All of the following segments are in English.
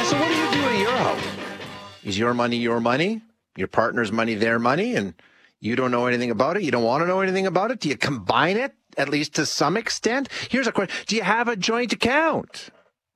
So what do you do at your house? Is your money your money? Your partner's money their money? And you don't know anything about it? You don't want to know anything about it? Do you combine it, at least to some extent? Here's a question. Do you have a joint account?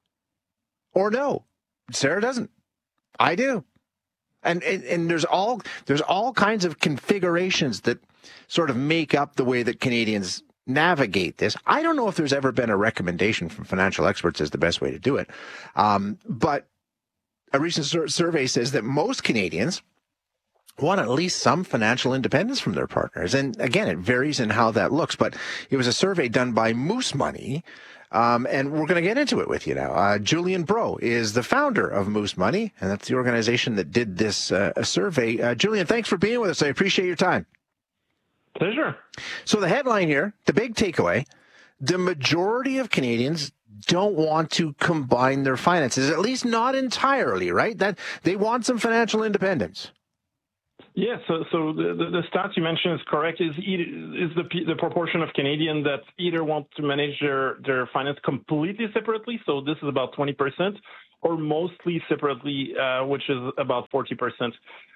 Or no? Sarah doesn't. I do. And there's all kinds of configurations that sort of make up the way that Canadians navigate this. I don't know if there's ever been a recommendation from financial experts as the best way to do it. But a recent survey says that most Canadians want at least some financial independence from their partners. And again, it varies in how that looks. But it was a survey done by Moose Money. And we're going to get into it with you now. Julian Breaux is the founder of Moose Money, and that's the organization that did this survey. Julian, thanks for being with us. I appreciate your time. Pleasure. So the headline here, the big takeaway, the majority of Canadians don't want to combine their finances, at least not entirely, right? That they want some financial independence. Yeah, so the stats you mentioned is correct. Is the proportion of Canadians that either want to manage their finance completely separately, so this is about 20%, or mostly separately, which is about 40%.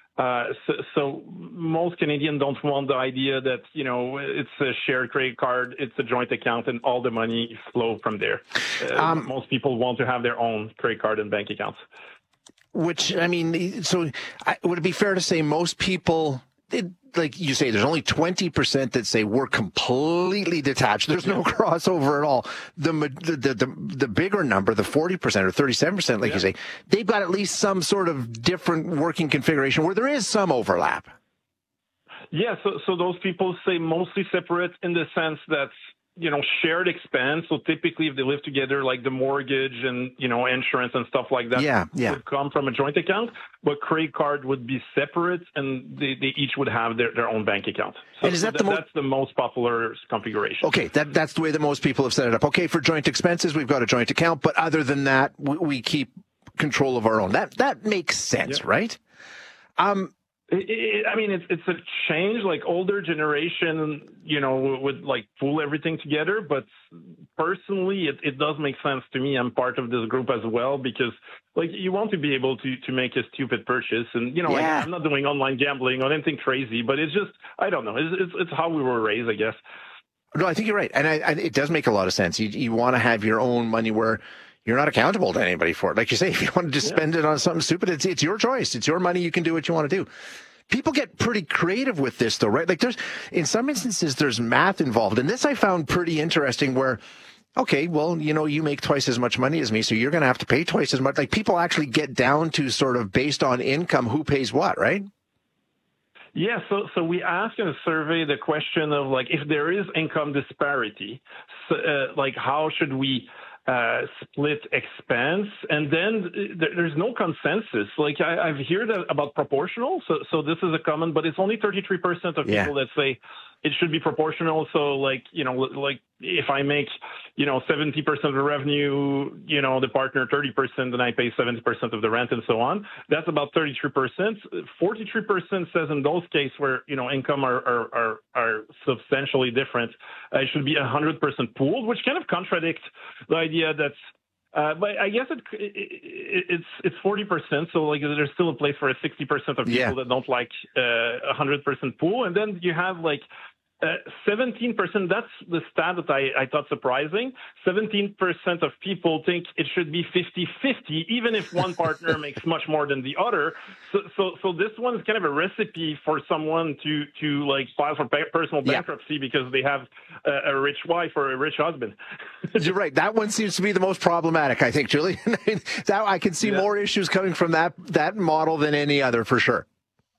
So most Canadians don't want the idea that, it's a shared credit card, it's a joint account, and all the money flow from there. Most people want to have their own credit card and bank accounts. Would it be fair to say most people, like you say, there's only 20% that say we're completely detached. There's no crossover at all. The bigger number, the 40% or 37%, like you say, they've got at least some sort of different working configuration where there is some overlap. Yeah, so those people say mostly separate in the sense that, shared expense. So typically if they live together, like the mortgage and, insurance and stuff like that would come from a joint account, but credit card would be separate and they each would have their own bank account. So, and that's the most popular configuration. Okay, that's the way that most people have set it up. Okay, for joint expenses, we've got a joint account, but other than that, we keep control of our own. That makes sense, right? It's a change. Like older generation, would like pull everything together. But personally, it does make sense to me. I'm part of this group as well because, like, you want to be able to make a stupid purchase, and like, I'm not doing online gambling or anything crazy, but it's just I don't know. It's how we were raised, I guess. No, I think you're right, and it does make a lot of sense. You want to have your own money where you're not accountable to anybody for it. Like you say, if you want to just spend it on something stupid, it's your choice. It's your money. You can do what you want to do. People get pretty creative with this, though, right? Like in some instances, there's math involved. And this I found pretty interesting where, okay, well, you make twice as much money as me, so you're going to have to pay twice as much. Like people actually get down to sort of based on income, who pays what, right? Yeah, so we asked in a survey the question of, like, if there is income disparity, like how should we split expense, and then there's no consensus. Like I've heard about proportional, so this is a common, but it's only 33% of people that say it should be proportional. So like if I make 70% of the revenue, the partner 30%, then I pay 70% of the rent and so on. That's about 33%. 43% says in those cases where income are substantially different, it should be 100% pooled, which kind of contradicts the idea that. But I guess it's 40%. So like there's still a place for 60% of people that don't like 100% pool, and then you have like 17%. That's the stat that I thought surprising. 17% of people think it should be 50-50, even if one partner makes much more than the other. So this one is kind of a recipe for someone to like file for personal bankruptcy because they have a rich wife or a rich husband. You're right. That one seems to be the most problematic, I think, Julian. I can see more issues coming from that model than any other, for sure.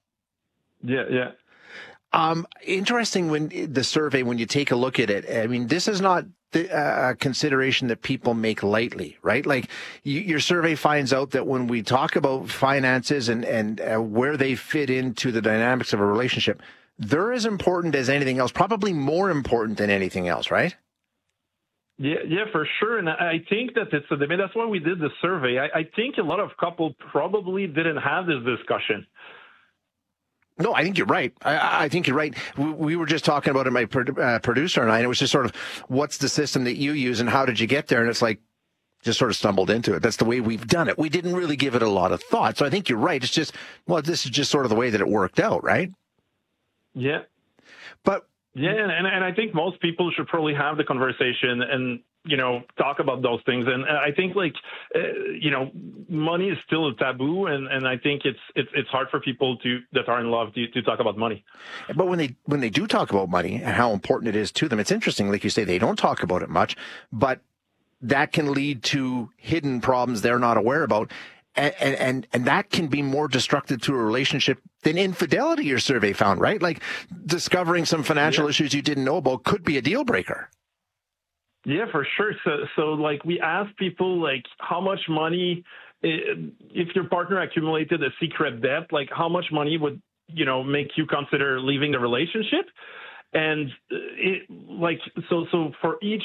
Yeah. Interesting when you take a look at it, I mean, this is not a consideration that people make lightly, right? Like your survey finds out that when we talk about finances and where they fit into the dynamics of a relationship, they're as important as anything else, probably more important than anything else, right? Yeah, for sure. And I think that it's a debate. That's why we did the survey. I think a lot of couples probably didn't have this discussion. No, I think you're right. I think you're right. We were just talking about it, my producer and I, and it was just sort of, what's the system that you use and how did you get there? And it's like, just sort of stumbled into it. That's the way we've done it. We didn't really give it a lot of thought. So I think you're right. It's just, well, this is just sort of the way that it worked out, right? Yeah. But yeah, and I think most people should probably have the conversation and, talk about those things. And I think money is still a taboo. And I think it's hard for people that are in love to talk about money. But when they do talk about money and how important it is to them, it's interesting. Like you say, they don't talk about it much, but that can lead to hidden problems they're not aware about. And that can be more destructive to a relationship than infidelity, your survey found, right? Like discovering some financial issues you didn't know about could be a deal breaker. Yeah, for sure. So we ask people, how much money, if your partner accumulated a secret debt, how much money would, make you consider leaving the relationship? And so for each,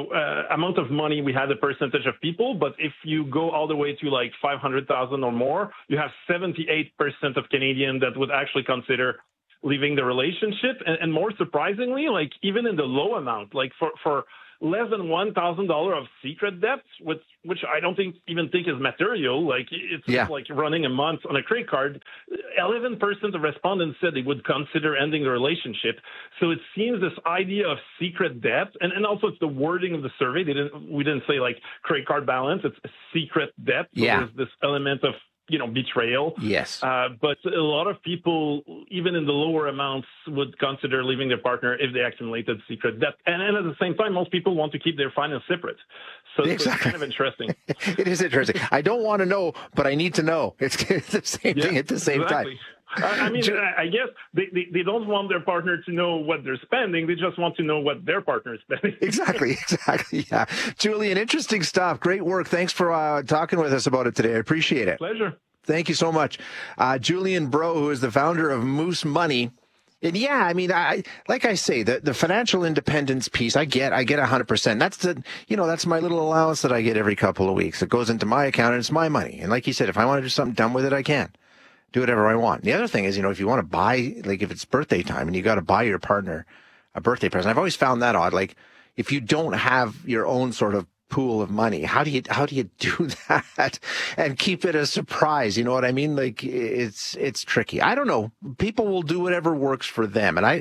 amount of money, we had a percentage of people. But if you go all the way to 500,000 or more, you have 78% of Canadians that would actually consider leaving the relationship. And more surprisingly, even in the low amount, for less than $1,000 of secret debts, which I don't think is material. It's like running a month on a credit card. 11% of respondents said they would consider ending the relationship. So it seems this idea of secret debt, and also it's the wording of the survey. We didn't say credit card balance. It's a secret debt. So there's this element of betrayal. Yes. But a lot of people, even in the lower amounts, would consider leaving their partner if they accumulated secret debt. And at the same time, most people want to keep their finance separate. So it's kind of interesting. It is interesting. I don't want to know, but I need to know. It's the same thing at the same time. I mean, I guess they don't want their partner to know what they're spending. They just want to know what their partner is spending. Exactly. Yeah. Julian, interesting stuff. Great work. Thanks for talking with us about it today. I appreciate it. Pleasure. Thank you so much. Julian Breau, who is the founder of Moose Money. And yeah, I mean, like I say, the financial independence piece, I get 100%. That's my little allowance that I get every couple of weeks. It goes into my account and it's my money. And like you said, if I want to do something dumb with it, I can do whatever I want. The other thing is, if you want to buy, if it's birthday time and you got to buy your partner a birthday present, I've always found that odd. If you don't have your own sort of pool of money, how do you do that and keep it a surprise? You know what I mean? It's tricky. I don't know. People will do whatever works for them. And I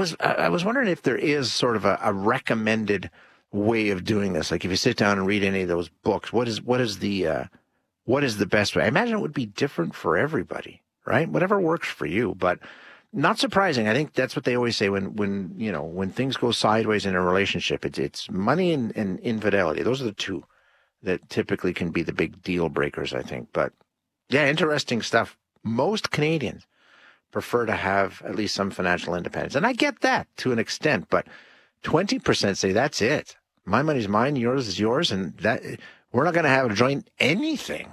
was wondering if there is sort of a recommended way of doing this. If you sit down and read any of those books, what is the best way? I imagine it would be different for everybody, right? Whatever works for you, but not surprising. I think that's what they always say when things go sideways in a relationship. It's money and infidelity. Those are the two that typically can be the big deal breakers, I think. But yeah, interesting stuff. Most Canadians prefer to have at least some financial independence. And I get that to an extent, but 20% say that's it. My money's mine, yours is yours, and that we're not going to have a joint anything.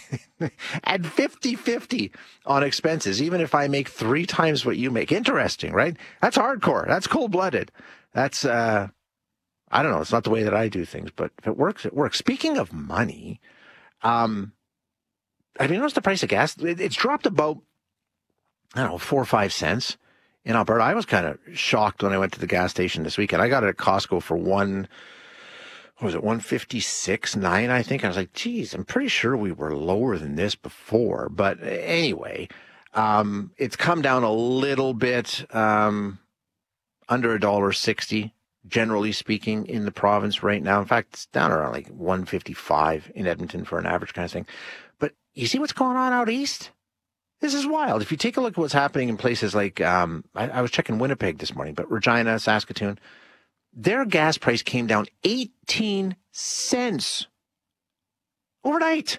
At 50-50 on expenses, even if I make 3 times what you make. Interesting, right? That's hardcore. That's cold-blooded. That's, I don't know. It's not the way that I do things, but if it works, it works. Speaking of money, have you noticed the price of gas? It's dropped about, 4 or 5 cents in Alberta. I was kind of shocked when I went to the gas station this weekend. I got it at Costco for $156.9, I think. I was like, geez, I'm pretty sure we were lower than this before. But anyway, it's come down a little bit, under $1.60, generally speaking, in the province right now. In fact, it's down around $1.55 in Edmonton for an average kind of thing. But you see what's going on out east? This is wild. If you take a look at what's happening in places like, I was checking Winnipeg this morning, but Regina, Saskatoon, their gas price came down 18 cents overnight.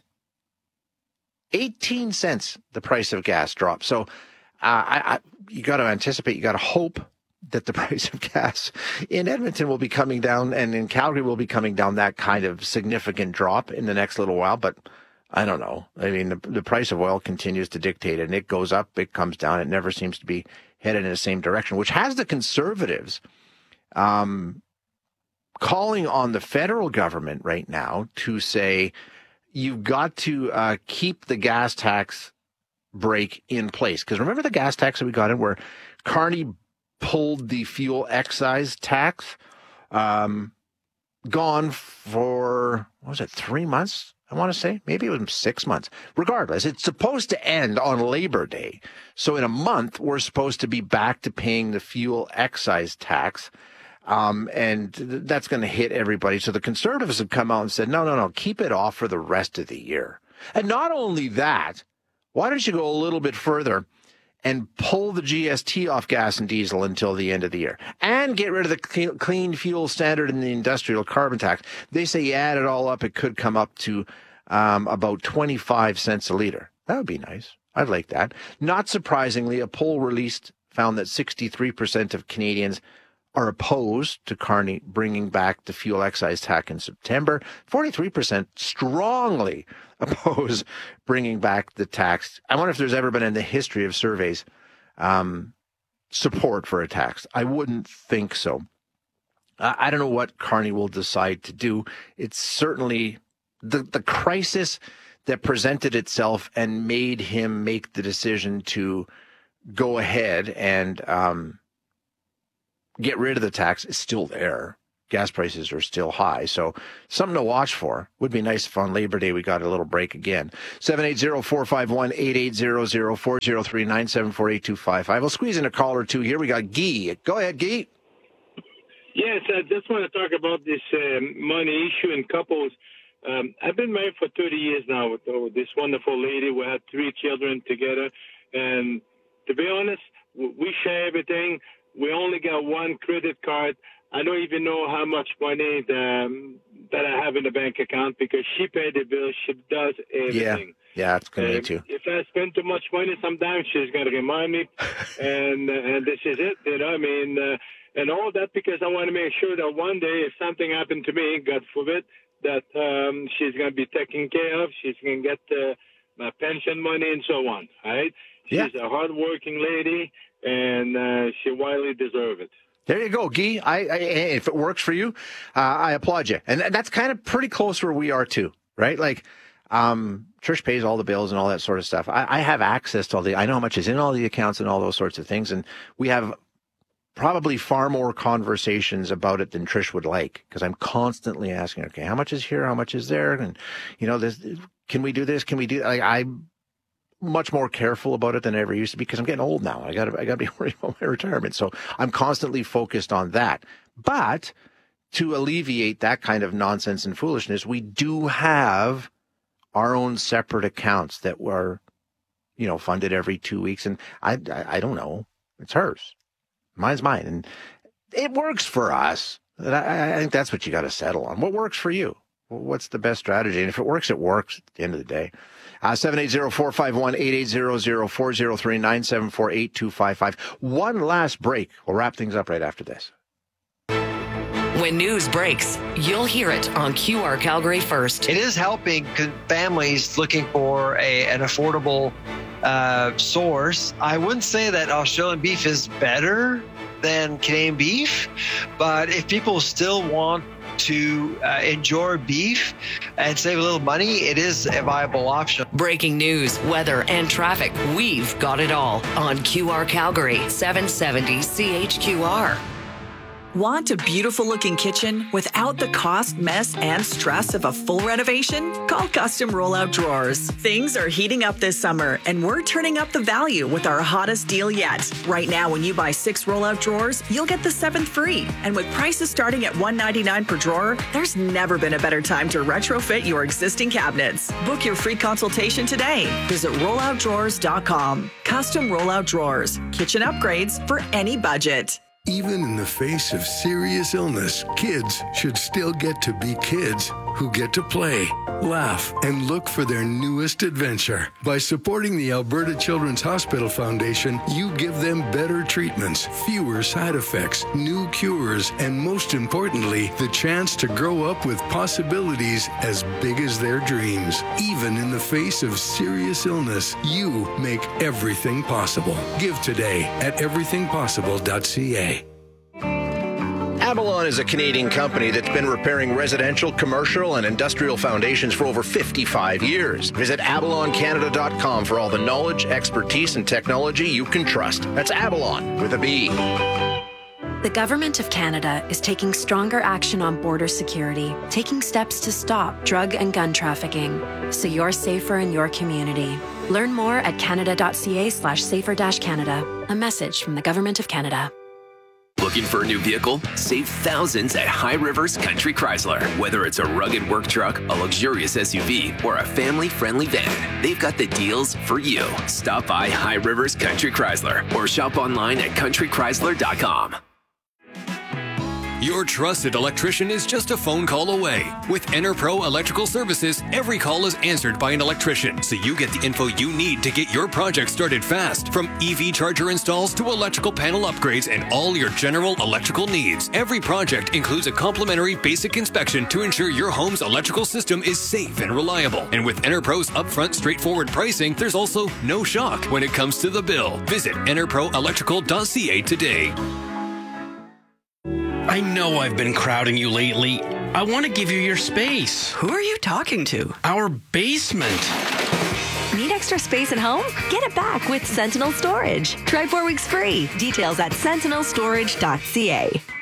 18 cents, the price of gas dropped. So you got to anticipate, you got to hope that the price of gas in Edmonton will be coming down and in Calgary will be coming down that kind of significant drop in the next little while. But I don't know. I mean, the price of oil continues to dictate it, and it goes up, it comes down. It never seems to be headed in the same direction, which has the Conservatives calling on the federal government right now to say, you've got to keep the gas tax break in place. Because remember the gas tax that we got in where Carney pulled the fuel excise tax? gone for, what was it, 3 months? I want to say maybe it was 6 months. Regardless, it's supposed to end on Labor Day. So in a month, we're supposed to be back to paying the fuel excise tax. And that's going to hit everybody. So the Conservatives have come out and said, no, keep it off for the rest of the year. And not only that, why don't you go a little bit further and pull the GST off gas and diesel until the end of the year and get rid of the clean fuel standard and the industrial carbon tax? They say you add it all up, it could come up to about 25 cents a liter. That would be nice. I'd like that. Not surprisingly, a poll released found that 63% of Canadians are opposed to Carney bringing back the fuel excise tax in September. 43% strongly oppose bringing back the tax. I wonder if there's ever been in the history of surveys support for a tax. I wouldn't think so. I don't know what Carney will decide to do. It's certainly the crisis that presented itself and made him make the decision to go ahead and get rid of the tax is still there. Gas prices are still high. So something to watch for. Would be nice if on Labor Day we got a little break again. 780-451-8800, 403-974-8255. We'll squeeze in a call or two here. We got Guy. Go ahead, Guy. Yes, I just want to talk about this money issue in couples. I've been married for 30 years now with this wonderful lady. We had 3 children together. And to be honest, we share everything. We only got one credit card. I don't even know how much money that I have in the bank account because she paid the bill. She does everything. Yeah, it's going to need to. If I spend too much money, sometimes she's going to remind me, and this is it. And all that because I want to make sure that one day if something happened to me, God forbid, that she's going to be taken care of. She's going to get my pension money and so on. Right? She's a hardworking lady. And she widely deserves it. There you go, Guy. If it works for you, I applaud you. And that's kind of pretty close where we are too, right? Like, Trish pays all the bills and all that sort of stuff. I have access to I know how much is in all the accounts and all those sorts of things. And we have probably far more conversations about it than Trish would like because I'm constantly asking, okay, how much is here? How much is there? And, this, can we do this? Can we do I'm much more careful about it than I ever used to be because I'm getting old now. I gotta be worried about my retirement. So I'm constantly focused on that. But to alleviate that kind of nonsense and foolishness, we do have our own separate accounts that were, funded every 2 weeks. And I don't know. It's hers. Mine's mine. And it works for us. And I think that's what you got to settle on. What works for you? What's the best strategy? And if it works, it works at the end of the day. 780-451-8800, 403-974-8255. One last break. We'll wrap things up right after this. When news breaks, you'll hear it on QR Calgary First. It is helping families looking for an affordable source. I wouldn't say that Australian beef is better than Canadian beef, but if people still want to enjoy beef and save a little money, it is a viable option. Breaking news, weather, and traffic. We've got it all on QR Calgary, 770 CHQR. Want a beautiful looking kitchen without the cost, mess, and stress of a full renovation? Call Custom Rollout Drawers. Things are heating up this summer, and we're turning up the value with our hottest deal yet. Right now, when you buy 6 rollout drawers, you'll get the 7th free. And with prices starting at $199 per drawer, there's never been a better time to retrofit your existing cabinets. Book your free consultation today. Visit rolloutdrawers.com. Custom Rollout Drawers. Kitchen upgrades for any budget. Even in the face of serious illness, kids should still get to be kids who get to play, laugh, and look for their newest adventure. By supporting the Alberta Children's Hospital Foundation, you give them better treatments, fewer side effects, new cures, and most importantly, the chance to grow up with possibilities as big as their dreams. Even in the face of serious illness, you make everything possible. Give today at everythingpossible.ca. Avalon is a Canadian company that's been repairing residential, commercial, and industrial foundations for over 55 years. Visit avaloncanada.com for all the knowledge, expertise, and technology you can trust. That's Avalon with a B. The Government of Canada is taking stronger action on border security, taking steps to stop drug and gun trafficking, so you're safer in your community. Learn more at canada.ca/safer-canada. A message from the Government of Canada. Looking for a new vehicle? Save thousands at High Rivers Country Chrysler. Whether it's a rugged work truck, a luxurious SUV, or a family-friendly van, they've got the deals for you. Stop by High Rivers Country Chrysler or shop online at countrychrysler.com. Your trusted electrician is just a phone call away. With EnerPro Electrical Services, every call is answered by an electrician, so you get the info you need to get your project started fast. From EV charger installs to electrical panel upgrades and all your general electrical needs. Every project includes a complimentary basic inspection to ensure your home's electrical system is safe and reliable. And with EnerPro's upfront straightforward pricing, there's also no shock when it comes to the bill. Visit enerproelectrical.ca today. I know I've been crowding you lately. I want to give you your space. Who are you talking to? Our basement. Need extra space at home? Get it back with Sentinel Storage. Try 4 weeks free. Details at sentinelstorage.ca.